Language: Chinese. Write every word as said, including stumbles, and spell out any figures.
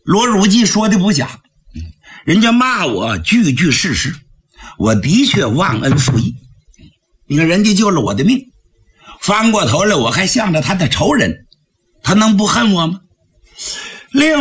罗汝济说的不假，人家骂我句句事实，我的确忘恩负义。你看人家救了我的命，翻过头来我还向着他的仇人，他能不恨我吗？另